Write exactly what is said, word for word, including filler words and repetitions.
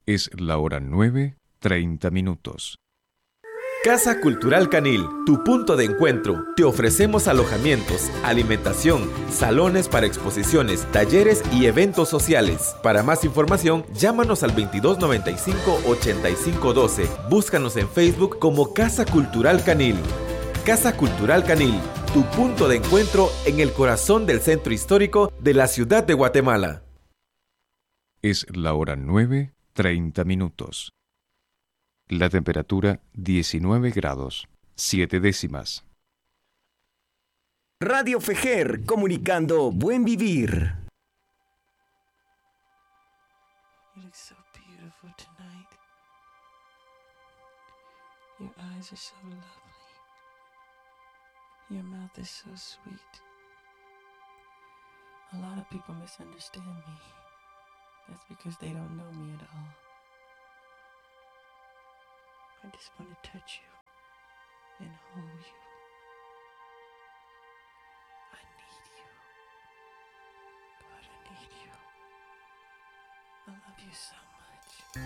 Es la hora nueve, treinta minutos. Casa Cultural Canil, tu punto de encuentro. Te ofrecemos alojamientos, alimentación, salones para exposiciones, talleres y eventos sociales. Para más información, llámanos al veintidós noventa y cinco, ochenta y cinco doce. Búscanos en Facebook como Casa Cultural Canil. Casa Cultural Canil, tu punto de encuentro en el corazón del centro histórico de la ciudad de Guatemala. Es la hora nueve, treinta minutos. La temperatura diecinueve grados, siete décimas. Radio Fejer, comunicando buen vivir. You look so beautiful tonight. Your eyes are so lovely. Your mouth is so sweet. A lot of people misunderstand me. That's because they don't know me at all. I just want to touch you and hold you. I need you. God, I need you. I love you so much.